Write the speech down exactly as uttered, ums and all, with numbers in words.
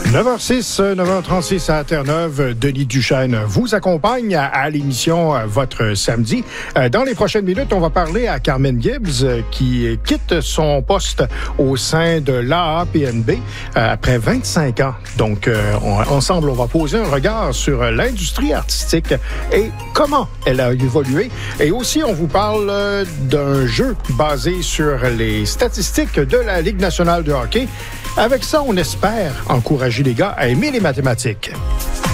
neuf heures six, neuf heures trente-six à Terre-Neuve, Denis Duchesne vous accompagne à, à l'émission Votre Samedi. Dans les prochaines minutes, on va parler à Carmen Gibbs qui quitte son poste au sein de l'A A P N B après vingt-cinq ans. Donc, on, ensemble, on va poser un regard sur l'industrie artistique et comment elle a évolué. Et aussi, on vous parle d'un jeu basé sur les statistiques de la Ligue nationale de hockey. Avec ça, on espère encourager les gars à aimer les mathématiques.